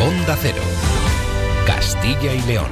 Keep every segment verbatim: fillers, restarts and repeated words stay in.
Onda Cero, Castilla y León.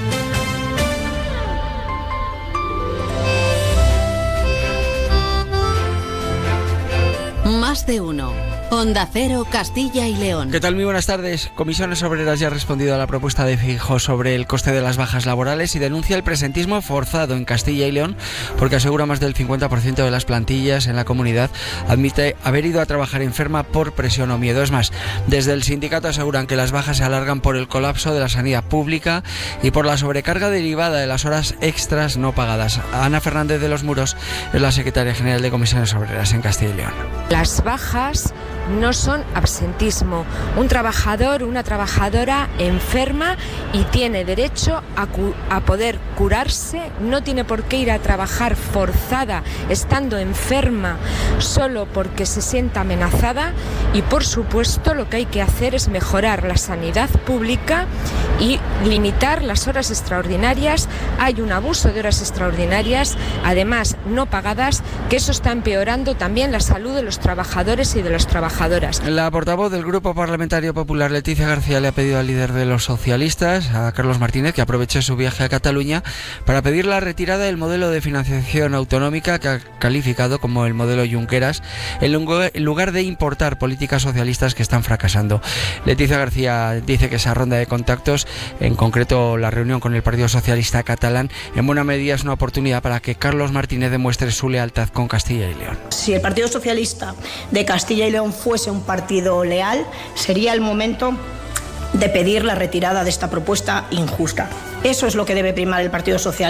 Más de uno. Onda Cero, Castilla y León. ¿Qué tal? Muy buenas tardes. Comisiones Obreras ya ha respondido a la propuesta de Feijóo sobre el coste de las bajas laborales y denuncia el presentismo forzado en Castilla y León porque asegura más del cincuenta por ciento de las plantillas en la comunidad admite haber ido a trabajar enferma por presión o miedo. Es más, desde el sindicato aseguran que las bajas se alargan por el colapso de la sanidad pública y por la sobrecarga derivada de las horas extras no pagadas. Ana Fernández de los Muros es la secretaria general de Comisiones Obreras en Castilla y León. Las bajas no son absentismo. Un trabajador, una trabajadora enferma y tiene derecho a, cu- a poder curarse, no tiene por qué ir a trabajar forzada, estando enferma, solo porque se sienta amenazada. Y por supuesto lo que hay que hacer es mejorar la sanidad pública y limitar las horas extraordinarias. Hay un abuso de horas extraordinarias, además no pagadas, que eso está empeorando también la salud de los trabajadores y de las trabajadoras. La portavoz del Grupo Parlamentario Popular, Leticia García, le ha pedido al líder de los socialistas, a Carlos Martínez, que aproveche su viaje a Cataluña para pedir la retirada del modelo de financiación autonómica que ha calificado como el modelo Junqueras, en lugar de importar políticas socialistas que están fracasando. Leticia García dice que esa ronda de contactos, en concreto la reunión con el Partido Socialista catalán, en buena medida es una oportunidad para que Carlos Martínez demuestre su lealtad con Castilla y León. Si el Partido Socialista de Castilla y León fuese un partido leal, sería el momento de pedir la retirada de esta propuesta injusta. Eso es lo que debe primar el Partido Socialista.